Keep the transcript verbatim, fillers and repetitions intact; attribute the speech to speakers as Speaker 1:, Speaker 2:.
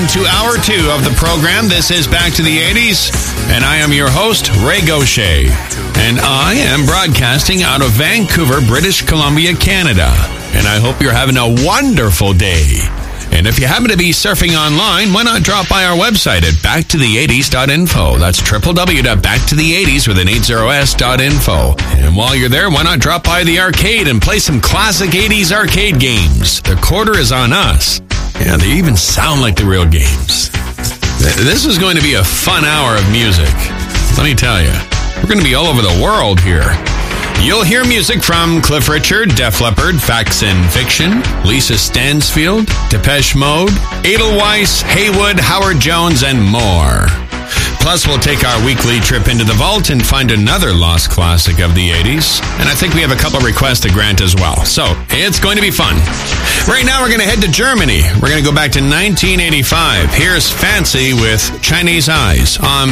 Speaker 1: into hour two of the program. This is Back to the eighties, and I am your host, Ray Gaucher. And I am broadcasting out of Vancouver, British Columbia, Canada. And I hope you're having a wonderful day. And if you happen to be surfing online, why not drop by our website at back to the eighties dot info. That's w w w dot back to the eighties with an eighty s dot info. And while you're there, why not drop by the arcade and play some classic eighties arcade games? The quarter is on us. Yeah, they even sound like the real games. This is going to be a fun hour of music. Let me tell you, we're going to be all over the world here. You'll hear music from Cliff Richard, Def Leppard, Facts and Fiction, Lisa Stansfield, Depeche Mode, Edelweiss, Haywood, Howard Jones, and more. Plus, we'll take our weekly trip into the vault and find another lost classic of the eighties. And I think we have a couple requests to grant as well. So, it's going to be fun. Right now, we're going to head to Germany. We're going to go back to nineteen eighty-five. Here's Fancy with Chinese Eyes on